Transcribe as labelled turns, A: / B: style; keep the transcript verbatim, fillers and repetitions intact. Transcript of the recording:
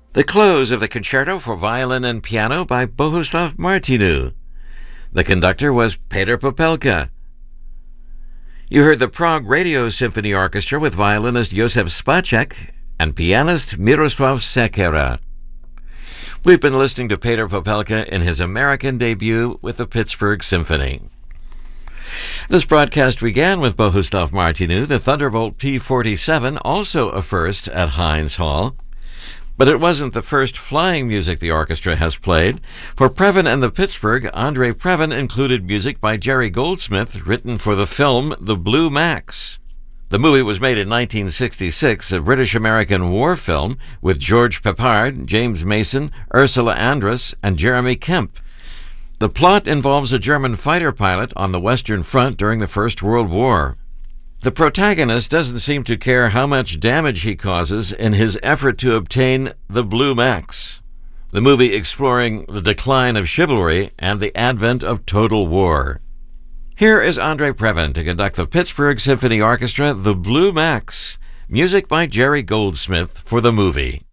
A: The close of the concerto for violin and piano by Bohuslav Martinu. The conductor was Peter Popelka. You heard the Prague Radio Symphony Orchestra with violinist Josef Spacek and pianist Miroslav Sekera. We've been listening to Peter Popelka in his American debut with the Pittsburgh Symphony. This broadcast began with Bohuslav Martinu, the Thunderbolt P forty-seven, also a first at Heinz Hall. But it wasn't the first flying music the orchestra has played. For Previn and the Pittsburgh, Andre Previn included music by Jerry Goldsmith, written for the film The Blue Max. The movie was made in nineteen sixty-six, a British-American war film with George Peppard, James Mason, Ursula Andress, and Jeremy Kemp. The plot involves a German fighter pilot on the Western Front during the First World War. The protagonist doesn't seem to care how much damage he causes in his effort to obtain the Blue Max, the movie exploring the decline of chivalry and the advent of total war. Here is Andre Previn to conduct the Pittsburgh Symphony Orchestra, The Blue Max, music by Jerry Goldsmith for the movie.